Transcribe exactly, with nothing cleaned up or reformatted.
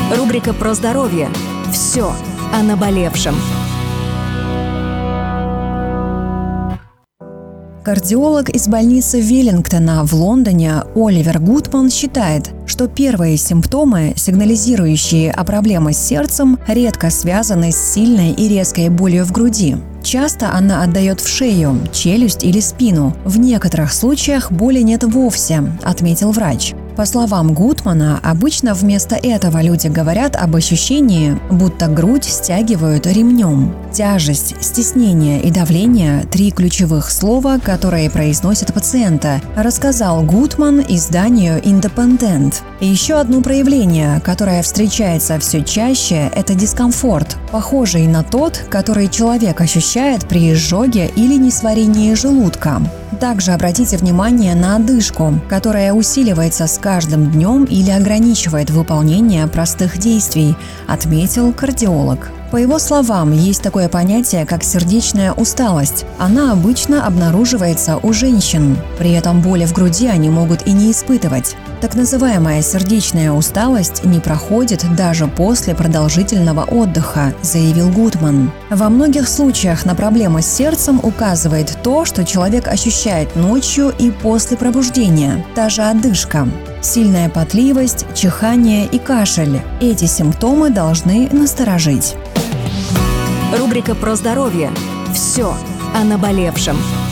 Рубрика про здоровье. Все о наболевшем. Кардиолог из больницы Веллингтона в Лондоне Оливер Гудман считает, что первые симптомы, сигнализирующие о проблемах с сердцем, редко связаны с сильной и резкой болью в груди. Часто она отдает в шею, челюсть или спину. В некоторых случаях боли нет вовсе, отметил врач. По словам Гудмана, обычно вместо этого люди говорят об ощущении, будто грудь стягивают ремнем. Тяжесть, стеснение и давление – три ключевых слова, которые произносят пациенты, рассказал Гудман изданию Independent. И еще одно проявление, которое встречается все чаще – это дискомфорт, похожий на тот, который человек ощущает при изжоге или несварении желудка. Также обратите внимание на одышку, которая усиливается с каждым днем или ограничивает выполнение простых действий, отметил кардиолог. По его словам, есть такое понятие, как сердечная усталость. Она обычно обнаруживается у женщин. При этом боли в груди они могут и не испытывать. Так называемая сердечная усталость не проходит даже после продолжительного отдыха, заявил Гудман. Во многих случаях на проблемы с сердцем указывает то, что человек ощущает ночью и после пробуждения, та же одышка. Сильная потливость, чихание и кашель. Эти симптомы должны насторожить. Рубрика про здоровье. Все о наболевшем.